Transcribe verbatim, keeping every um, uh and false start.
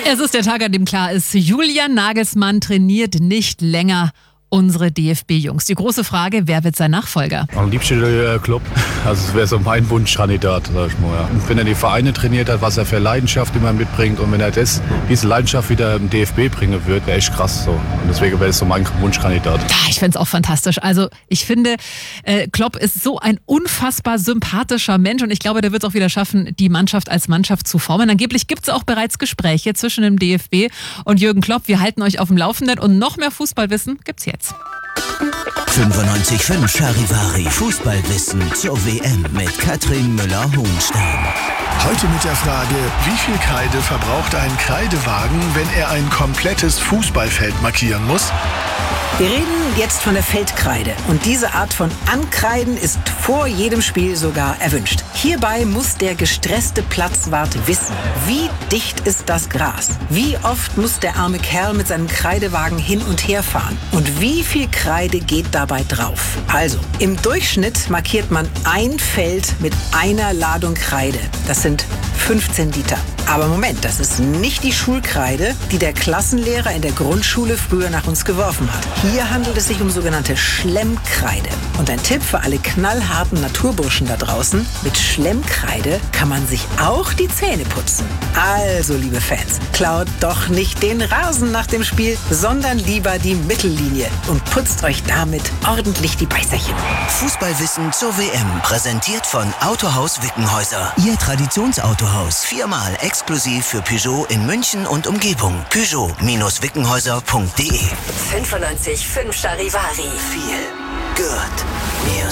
Es ist der Tag, an dem klar ist, Julian Nagelsmann trainiert nicht länger unsere D F B-Jungs. Die große Frage, wer wird sein Nachfolger? Am liebsten der Club. Also es wäre so mein Wunschkandidat, sag ich mal. Ja. Und wenn er die Vereine trainiert hat, was er für Leidenschaft immer mitbringt und wenn er das, diese Leidenschaft wieder im D F B bringen wird, wäre echt krass so. Und deswegen wäre es so mein Wunschkandidat. Ich fände es auch fantastisch. Also ich finde, äh, Klopp ist so ein unfassbar sympathischer Mensch und ich glaube, der wird es auch wieder schaffen, die Mannschaft als Mannschaft zu formen. Angeblich gibt es auch bereits Gespräche zwischen dem D F B und Jürgen Klopp. Wir halten euch auf dem Laufenden und noch mehr Fußballwissen gibt's jetzt. fünfundneunzig Komma fünf Charivari Fußballwissen zur W M mit Katrin Müller-Hohenstein. Heute mit der Frage, wie viel Kreide verbraucht ein Kreidewagen, wenn er ein komplettes Fußballfeld markieren muss? Wir reden jetzt von der Feldkreide und diese Art von Ankreiden ist vor jedem Spiel sogar erwünscht. Hierbei muss der gestresste Platzwart wissen, wie dicht ist das Gras, wie oft muss der arme Kerl mit seinem Kreidewagen hin und her fahren und wie viel Kreide geht dabei drauf. Also, im Durchschnitt markiert man ein Feld mit einer Ladung Kreide. Das sind fünfzehn Liter. Aber Moment, das ist nicht die Schulkreide, die der Klassenlehrer in der Grundschule früher nach uns geworfen hat. Hier handelt es sich um sogenannte Schlemmkreide. Und ein Tipp für alle knallharten Naturburschen da draußen: Mit Schlemmkreide kann man sich auch die Zähne putzen. Also, liebe Fans, klaut doch nicht den Rasen nach dem Spiel, sondern lieber die Mittellinie und putzt euch damit ordentlich die Beißerchen. Fußballwissen zur W M, präsentiert von Autohaus Wickenhäuser. Ihr Traditionsautohaus, viermal exklusiv für Peugeot in München und Umgebung. Peugeot Wickenhäuser punkt de fünfundneunzig Komma fünf Charivari. Viel Good News.